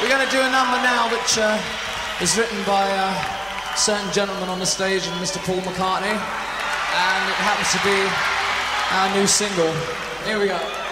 We're going to do a number now which is written by a certain gentleman on the stage, Mr. Paul McCartney, and it happens to be our new single. Here we go.